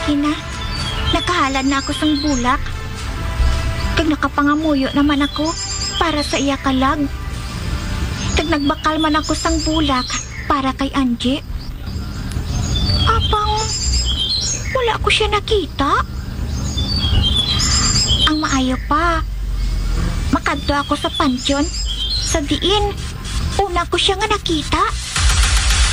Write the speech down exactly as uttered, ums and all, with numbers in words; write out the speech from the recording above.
sige na. Nakahalad na ako sang bulak. Kag nakapangamuyo naman ako para sa iya kalag. Kag nagbakal man ako sang bulak para kay Angie. Apang wala ko siya nakita. Ang maayo pa, makadto ako sa pansyon. Sa diin, una ko siya nga nakita.